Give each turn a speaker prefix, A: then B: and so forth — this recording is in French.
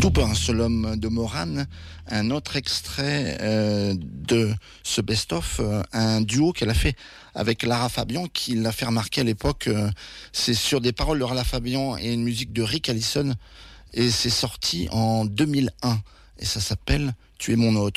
A: Tout un seul homme de Morane, un autre extrait de ce best-of, un duo qu'elle a fait avec Lara Fabian, qui l'a fait remarquer à l'époque. C'est sur des paroles de Lara Fabian et une musique de Rick Allison, et c'est sorti en 2001, et ça s'appelle « Tu es mon autre ».